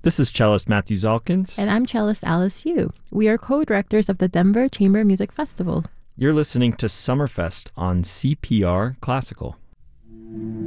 This is cellist Matthew Zalkins. And I'm cellist Alice Yu. We are co-directors of the Denver Chamber Music Festival. You're listening to Summerfest on CPR Classical.